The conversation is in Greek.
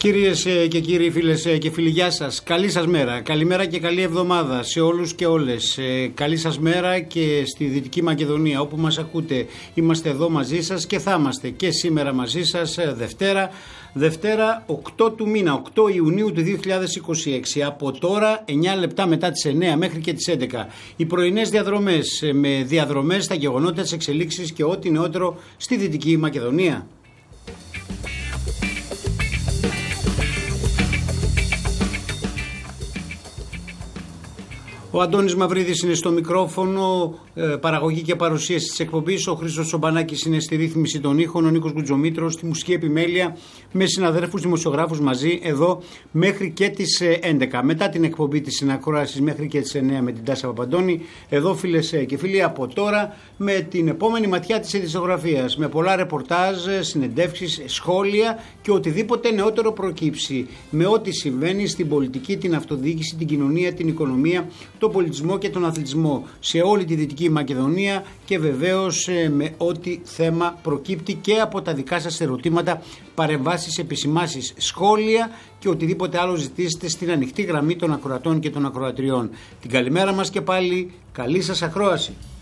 Κυρίες και κύριοι, φίλες και φίλοι, γεια σας. Καλή σας μέρα. Καλημέρα και καλή εβδομάδα σε όλους και όλες. Καλή σας μέρα και στη Δυτική Μακεδονία, όπου μας ακούτε. Είμαστε εδώ μαζί σας και θα είμαστε και σήμερα μαζί σας Δευτέρα 8 του μήνα, 8 Ιουνίου του 2026. Από τώρα 9 λεπτά μετά τις 9 μέχρι και τις 11. Οι πρωινές διαδρομές με διαδρομές στα γεγονότα, τις εξελίξεις και ό,τι νεότερο στη Δυτική Μακεδονία. Ο Αντώνης Μαυρίδης είναι στο μικρόφωνο, παραγωγή και παρουσίαση της εκπομπής. Ο Χρήστος Τσομπανάκης είναι στη ρύθμιση των ήχων. Ο Νίκος Γκουτζομήτρος στη μουσική επιμέλεια, με συναδέλφους δημοσιογράφους μαζί εδώ μέχρι και τις 11. Μετά την εκπομπή της συνακρόασης μέχρι και τις 9 με την Τάσα Παπαντώνη. Εδώ, φίλες και φίλοι, από τώρα με την επόμενη ματιά της ειδησιογραφίας. Με πολλά ρεπορτάζ, συνεντεύξεις, σχόλια και οτιδήποτε νεότερο προκύψει. Με ό,τι συμβαίνει στην πολιτική, την αυτοδιοίκηση, την κοινωνία, την οικονομία, τον πολιτισμό και τον αθλητισμό σε όλη τη Δυτική Μακεδονία και βεβαίως με ό,τι θέμα προκύπτει και από τα δικά σας ερωτήματα, παρεμβάσεις, επισημάσεις, σχόλια και οτιδήποτε άλλο ζητήσετε στην ανοιχτή γραμμή των ακροατών και των ακροατριών. Την καλημέρα μας και πάλι, καλή σας ακρόαση.